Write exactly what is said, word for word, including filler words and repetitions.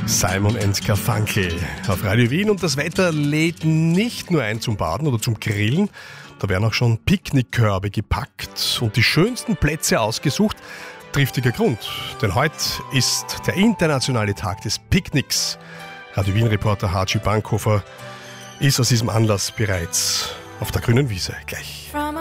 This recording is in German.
Simon and Garfunkel auf Radio Wien, und das Wetter lädt nicht nur ein zum Baden oder zum Grillen, da werden auch schon Picknickkörbe gepackt und die schönsten Plätze ausgesucht. Triftiger Grund, denn heute ist der internationale Tag des Picknicks. Radio Wien-Reporter Haji Bankhofer ist aus diesem Anlass bereits auf der grünen Wiese. Gleich.